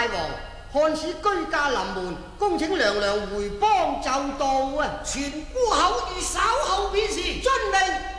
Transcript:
大王，看似居家臨門，恭請娘娘回邦就到啊！ 傳孤口諭，稍後便是。 遵命。